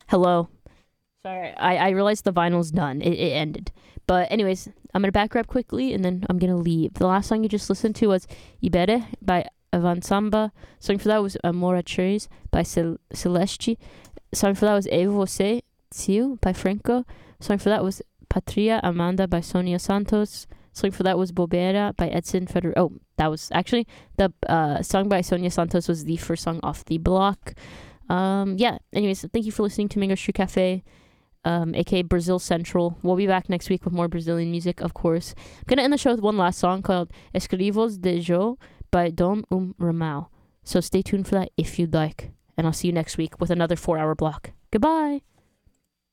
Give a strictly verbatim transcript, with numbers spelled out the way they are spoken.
Hello. Sorry, I, I realized the vinyl's done. It, it ended. But anyways, I'm gonna back rap quickly and then I'm gonna leave. The last song you just listened to was Ibere by Avansamba. Song for that was Amor Cherries by Cel- Celeste. Song for that was Eu Você Tio by Franco. Song for that was Patria Amanda by Sonia Santos. Song for that was Bobera by Edson Feder. Oh, that was actually the uh, song by Sonia Santos was the first song off the block. Um, yeah. Anyways, thank you for listening to Mango Street Cafe, um, aka Brazil Central. We'll be back next week with more Brazilian music, of course. I'm gonna end the show with one last song called Escrivos de Jo by Dom Um Ramal. So stay tuned for that if you'd like, and I'll see you next week with another four-hour block. Goodbye.